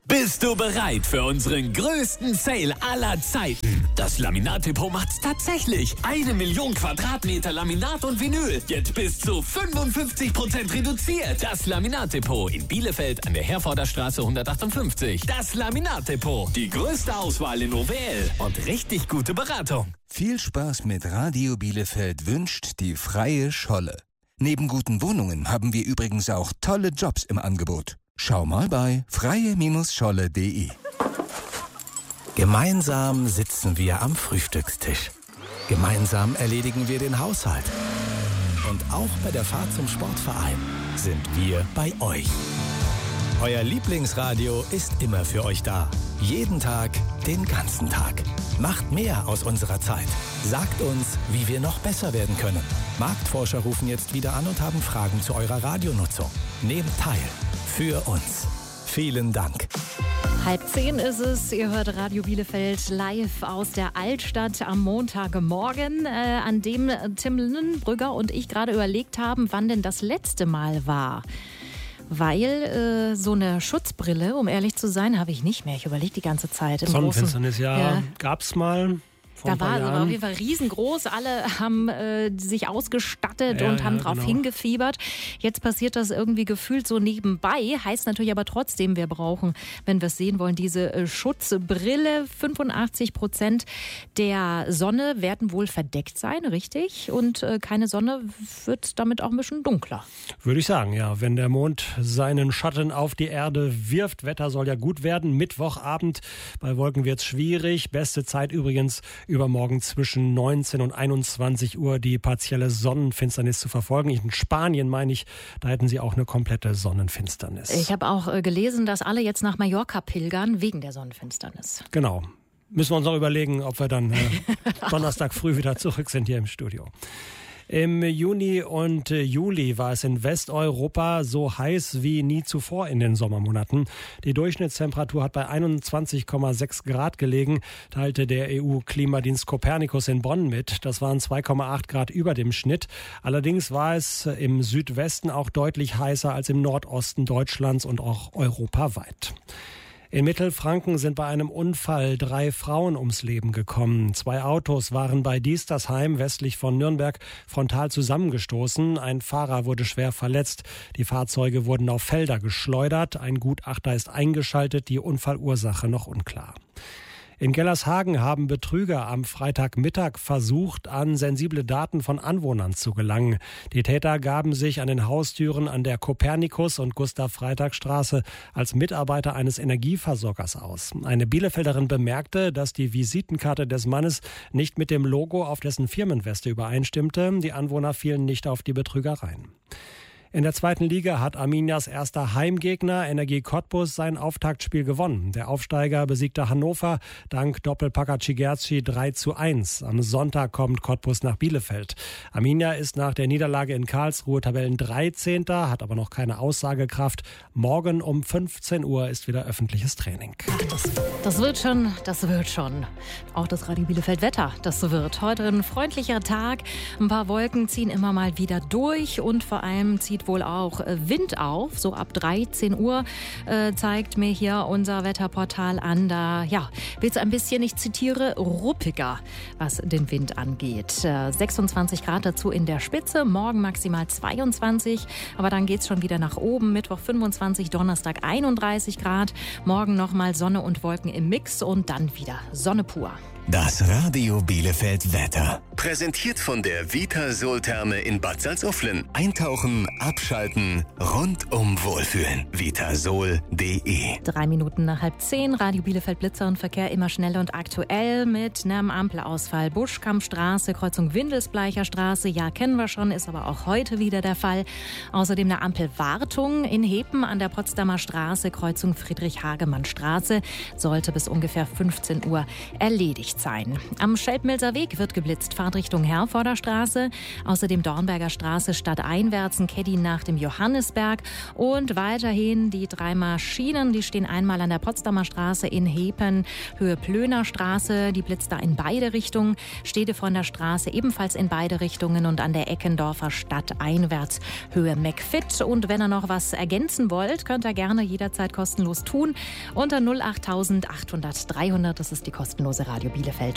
Bist du bereit für unseren größten Sale aller Zeiten? Das Laminat-Depot macht's tatsächlich. 1 Million Quadratmeter Laminat und Vinyl. Jetzt bis zu 55% reduziert. Das Laminat-Depot in Bielefeld an der Herforder Straße 158. Das Laminat-Depot. Die größte Auswahl in OWL und richtig gute Beratung. Viel Spaß mit Radio Bielefeld wünscht die Freie Scholle. Neben guten Wohnungen haben wir übrigens auch tolle Jobs im Angebot. Schau mal bei freie-scholle.de. Gemeinsam sitzen wir am Frühstückstisch. Gemeinsam erledigen wir den Haushalt. Und auch bei der Fahrt zum Sportverein sind wir bei euch. Euer Lieblingsradio ist immer für euch da. Jeden Tag, den ganzen Tag. Macht mehr aus unserer Zeit. Sagt uns, wie wir noch besser werden können. Marktforscher rufen jetzt wieder an und haben Fragen zu eurer Radionutzung. Nehmt teil. Für uns. Vielen Dank. 9:30 ist es. Ihr hört Radio Bielefeld live aus der Altstadt am Montagmorgen, an dem Tim Linnenbrügger und ich gerade überlegt haben, wann denn das letzte Mal war. Weil so eine Schutzbrille, um ehrlich zu sein, habe ich nicht mehr. Ich überlege die ganze Zeit. Sonnenfinsternis, ja. Gab's mal. Da war auf jeden Fall riesengroß. Alle haben sich ausgestattet und haben drauf hingefiebert. Jetzt passiert das irgendwie gefühlt so nebenbei. Heißt natürlich aber trotzdem, wir brauchen, wenn wir es sehen wollen, diese Schutzbrille. 85% der Sonne werden wohl verdeckt sein, richtig? Und keine Sonne wird damit auch ein bisschen dunkler. Würde ich sagen, ja. Wenn der Mond seinen Schatten auf die Erde wirft, Wetter soll ja gut werden. Mittwochabend, bei Wolken wird es schwierig. Beste Zeit übrigens übermorgen zwischen 19 und 21 Uhr die partielle Sonnenfinsternis zu verfolgen. In Spanien, meine ich, da hätten sie auch eine komplette Sonnenfinsternis. Ich habe auch gelesen, dass alle jetzt nach Mallorca pilgern wegen der Sonnenfinsternis. Genau. Müssen wir uns noch überlegen, ob wir dann Donnerstag früh wieder zurück sind hier im Studio. Im Juni und Juli war es in Westeuropa so heiß wie nie zuvor in den Sommermonaten. Die Durchschnittstemperatur hat bei 21,6 Grad gelegen, teilte der EU-Klimadienst Copernicus in Bonn mit. Das waren 2,8 Grad über dem Schnitt. Allerdings war es im Südwesten auch deutlich heißer als im Nordosten Deutschlands und auch europaweit. In Mittelfranken sind bei einem Unfall 3 Frauen ums Leben gekommen. 2 Autos waren bei Diestersheim westlich von Nürnberg frontal zusammengestoßen. Ein Fahrer wurde schwer verletzt. Die Fahrzeuge wurden auf Felder geschleudert. Ein Gutachter ist eingeschaltet, die Unfallursache noch unklar. In Gellershagen haben Betrüger am Freitagmittag versucht, an sensible Daten von Anwohnern zu gelangen. Die Täter gaben sich an den Haustüren an der Kopernikus- und Gustav-Freitag-Straße als Mitarbeiter eines Energieversorgers aus. Eine Bielefelderin bemerkte, dass die Visitenkarte des Mannes nicht mit dem Logo auf dessen Firmenweste übereinstimmte. Die Anwohner fielen nicht auf die Betrügereien. In der 2. Liga hat Arminias erster Heimgegner Energie Cottbus sein Auftaktspiel gewonnen. Der Aufsteiger besiegte Hannover dank Doppelpacker Cigerci 3:1. Am Sonntag kommt Cottbus nach Bielefeld. Arminia ist nach der Niederlage in Karlsruhe Tabellen 13., hat aber noch keine Aussagekraft. Morgen um 15 Uhr ist wieder öffentliches Training. Das wird schon. Auch das Radio Bielefeld Wetter, das wird. Heute ein freundlicher Tag. Ein paar Wolken ziehen immer mal wieder durch und vor allem zieht wohl auch Wind auf. So ab 13 Uhr zeigt mir hier unser Wetterportal an. Da wird es ein bisschen, ich zitiere, ruppiger, was den Wind angeht. 26 Grad dazu in der Spitze, morgen maximal 22. Aber dann geht es schon wieder nach oben. Mittwoch 25, Donnerstag 31 Grad. Morgen nochmal Sonne und Wolken im Mix und dann wieder Sonne pur. Das Radio Bielefeld Wetter. Präsentiert von der Vitasol-Therme in Bad Salzuflen. Eintauchen, abschalten, rundum wohlfühlen. Vitasol.de. 3 Minuten nach 9:30, Radio Bielefeld Blitzer und Verkehr immer schnell und aktuell mit einem Ampelausfall. Buschkampstraße, Kreuzung Windelsbleicher Straße, ja, kennen wir schon, ist aber auch heute wieder der Fall. Außerdem eine Ampelwartung in Hepen an der Potsdamer Straße, Kreuzung Friedrich-Hagemann-Straße, sollte bis ungefähr 15 Uhr erledigt geblitzt sein. Am Schelbmilser Weg wird geblitzt, Fahrtrichtung Herforder Straße, außerdem Dornberger Straße stadteinwärts in Keddin nach dem Johannisberg und weiterhin die 3 Maschinen, die stehen einmal an der Potsdamer Straße in Hepen, Höhe Plöner Straße, die blitzt da in beide Richtungen, Stedefronder Straße ebenfalls in beide Richtungen und an der Eckendorfer stadteinwärts Höhe McFit. Und wenn ihr noch was ergänzen wollt, könnt ihr gerne jederzeit kostenlos tun unter 08800 300, das ist die kostenlose Radio Bielefeld